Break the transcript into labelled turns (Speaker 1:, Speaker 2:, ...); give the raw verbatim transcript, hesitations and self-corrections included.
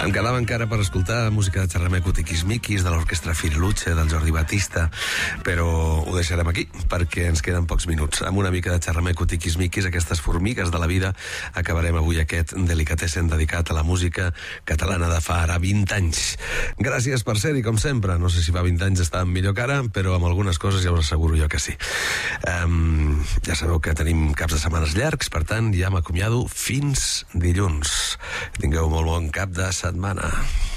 Speaker 1: Em quedava encara per escoltar música de Xerrameco Tiquismiquis, de l'orquestra Firiluche, del Jordi Batista, però ho deixarem aquí, perquè ens queden pocs minuts. Amb una mica de Xerrameco Tiquismiquis, aquestes formigues de la vida, acabarem avui aquest delicatessen dedicat a la música catalana de fa ara vint anys. Gràcies per ser-hi, com sempre. No sé si fa vint anys estàvem millor que ara, però amb algunes coses ja us asseguro jo que sí. Um, ja sabeu que tenim caps de setmanes llargs, per tant, ja m'acomiado fins dilluns. Tingueu molt bon cap de setmana.